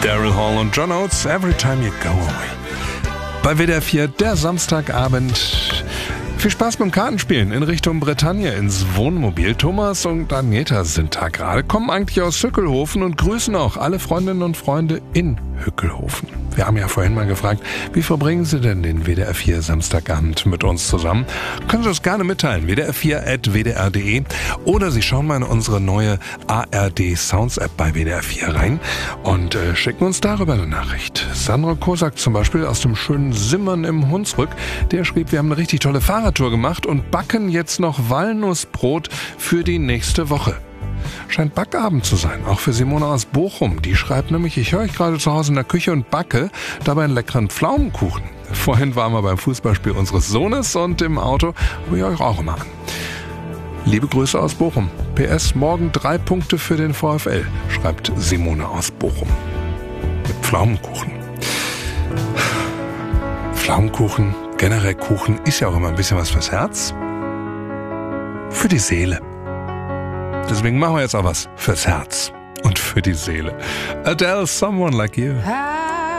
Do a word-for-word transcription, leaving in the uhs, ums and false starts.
Daryl Hall und John Oates, Every Time You Go Away. Bei W D R vier der Samstagabend. Viel Spaß beim Kartenspielen in Richtung Bretagne ins Wohnmobil. Thomas und Agneta sind da gerade, kommen eigentlich aus Hückelhofen und grüßen auch alle Freundinnen und Freunde in Hückelhofen. Wir haben ja vorhin mal gefragt, wie verbringen Sie denn den W D R vier Samstagabend mit uns zusammen? Können Sie das gerne mitteilen, w d r vier at w d r punkt d e, oder Sie schauen mal in unsere neue A R D Sounds App bei W D R vier rein und äh, schicken uns darüber eine Nachricht. Sandra Kosak zum Beispiel aus dem schönen Simmern im Hunsrück, der schrieb, wir haben eine richtig tolle Fahrradtour gemacht und backen jetzt noch Walnussbrot für die nächste Woche. Scheint Backabend zu sein, auch für Simone aus Bochum. Die schreibt nämlich, ich höre euch gerade zu Hause in der Küche und backe dabei einen leckeren Pflaumenkuchen. Vorhin waren wir beim Fußballspiel unseres Sohnes und im Auto höre ich euch auch immer an. Liebe Grüße aus Bochum. P S, morgen drei Punkte für den VfL, schreibt Simone aus Bochum. Mit Pflaumenkuchen. Pflaumenkuchen, generell Kuchen, ist ja auch immer ein bisschen was fürs Herz. Für die Seele. Deswegen machen wir jetzt auch was fürs Herz und für die Seele. Adele, Someone Like You.